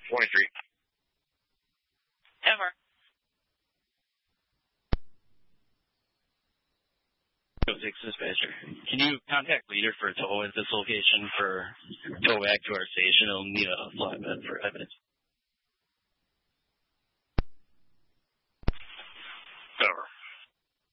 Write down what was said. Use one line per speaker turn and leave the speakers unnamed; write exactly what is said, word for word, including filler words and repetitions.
twenty-three.
Ever.
six dispatcher. Can you contact leader for tow at this location for tow back to our station? It'll need a flatbed for evidence.